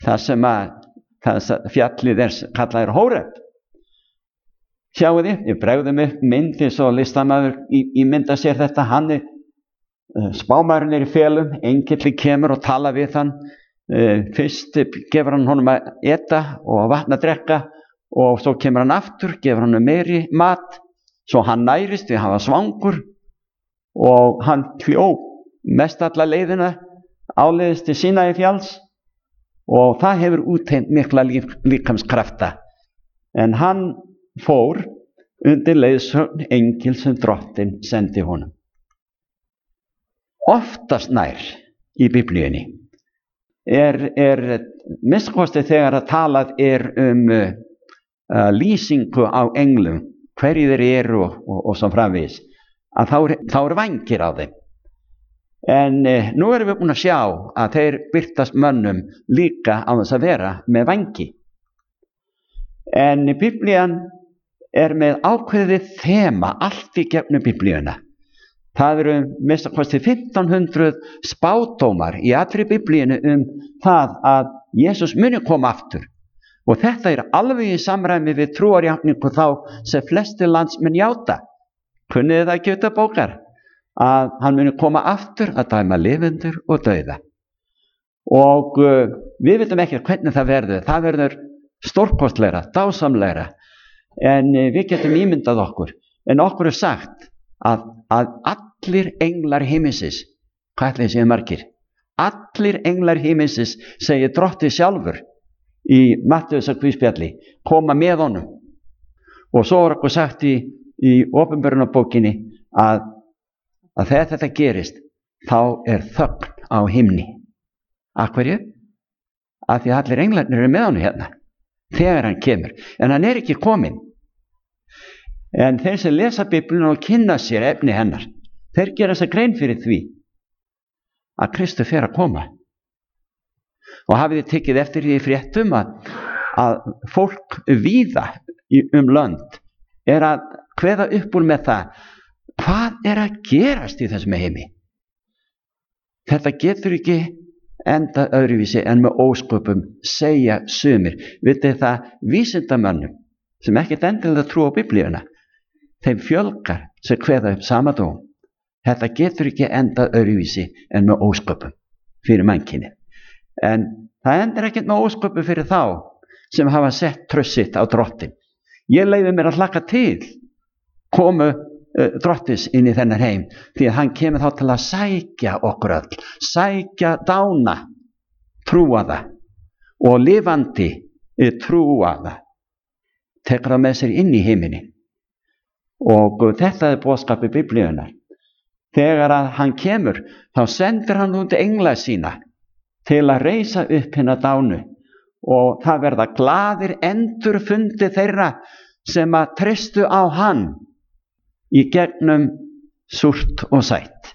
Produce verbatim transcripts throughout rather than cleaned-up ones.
það sem að það fjallið er kallað er Hóreb. Sjáu þið, ég bregðum upp myndi svo listamaður í, í mynda sér þetta, hann er uh, spámaðurinn er í felum, engill kemur og tala við hann, uh, fyrst gefur hann honum að eta og vatna að drekka og svo kemur hann aftur, gefur hann meiri mat, svo hann nærist við hann var svangur og hann hljó mest alla leiðina áleiðist til Sínaí fjalls og það hefur útheimt mikla lík, líkamskrafta, en hann fór undir leiðsögn engils sem drottinn sendi honum. Oftast nær í Biblíunni er, er minnst þegar að talað er um uh, lýsingu á englum, hverju þeir eru og, og, og svo framvegis, að þá er, þá er vængir á þeim. En uh, nú erum við búin að sjá að þeir birtast mönnum líka á þess að vera með vængi. En Biblían er með ákveðið þema allt í gegnum Biblíuna. Það eru mest að kosti fimmtán hundruð spádómar í allri Biblíunu um það að Jesús muni koma aftur. Og þetta er alveg í samræmi við trúarjátningu þá sem flestir landsmenn játa. Kunnið það ekki auðvitað bókar að hann muni koma aftur að dæma lifendur og dauða. Og uh, við veitum ekki hvernig það verður. Það verður stórkostlegra, dásamlegra. En við getum ímyndað okkur, en okkur er sagt að, að allir englar himins, hvað ætli séu margir? Allir englar himins, segir Drottinn sjálfur í Mattheusar guðspjalli, koma með honum. Og svo er okkur sagt í, í Opinberunarbókinni að, að þegar þetta gerist, þá er þögn á himni. Af hverju? Af því að allir englarnir eru með honum hérna, þegar hann kemur, en hann er ekki kominn. En þeir sem lesa Biblíuna og kynna sér efni hennar, þeir gera sér grein fyrir því að Kristur fer að koma. Og hafið þið tekið eftir því í fréttum að, að fólk víða um lönd er að kveða upp úr með það, hvað er að gerast í þessum heimi? Þetta getur ekki enda öðruvísi en með ósköpum, segja sumir. Vitið það, vísindamönnum sem ekkert endilega trú á Biblíuna, þeim fjölgar sem kveða upp sama dóm. Þetta getur ekki endað öðruvísi en með ósköpum fyrir mannkynið. En það endur ekkert með ósköpum fyrir þá sem hafa sett traust sitt á Drottinn. Ég leyfi mér að hlakka til komu uh, Drottins inn í þennan heim, því að hann kemur þá til að sækja okkur öll, sækja dána, trúa það, og lifandi uh, trúa það, tekur það með sér inn í heiminin. Og þetta er boðskapur Biblíunnar. Þegar að hann kemur, þá sendir hann út engla sína til að reisa upp hina dánu, og það verða glaðir endurfundi þeirra sem að treystu á hann í gegnum súrt og sætt.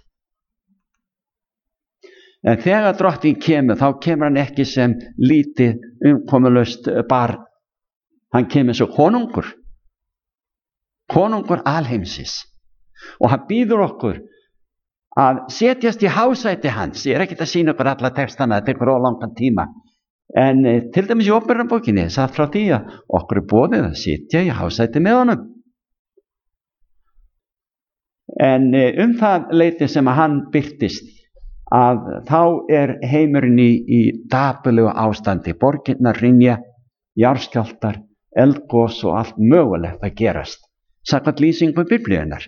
En þegar Drottinn kemur, þá kemur hann ekki sem lítið umkomulaust barn. Hann kemur svo konungur, konungur alheimsins, og hann býður okkur að setjast í hásæti hans. Ég er ekkert að sýna okkur alla textana, þetta tekur of langan tíma, en eh, til dæmis í Opinberunarbókinni satt frá því að okkur er boðið að sitja í hásæti með honum. En eh, um það leyti sem að hann birtist, að þá er heimurinn í, í dapurlegu ástandi, borgirnar hrynja, jarðskjálftar, eldgos og allt mögulegt að gerast, samkvæmt lýsingu Biblíunnar.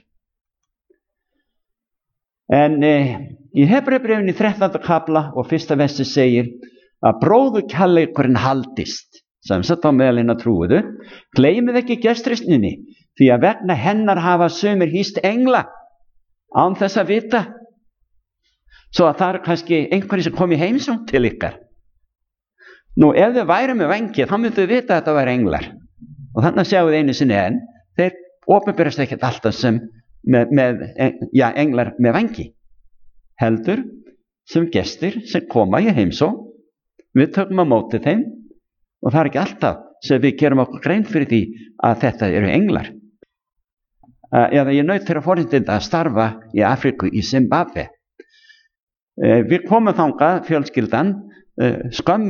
En eh, í Hebreubréfinu þrettánda kafla og fyrsta versi segir að bróðurkærleikurinn haldist, sem sagt á meðal hinna trúuðu, gleymið ekki gestrisninni, því að vegna hennar hafa sumir hýst engla án þess að vita, svo að það er kannski einhverjir sem kom í heimsókn til ykkar. Nú, ef þau væru með vængi, þá myndu þau vita að þetta væri englar. Og þannig sjáum við einu sinni enn, þeir opinberast ekkert alltaf sem með, með já, englar með vængi. Heldur sem gestir sem koma í heimsókn, við tökum á móti þeim, og það er ekki alltaf sem við gerum okkur grein fyrir því að þetta eru englar. Eða ég naut þeirra forréttinda að starfa í Afríku, í Zimbabwe. Við komum þangað, fjölskyldan, skömmu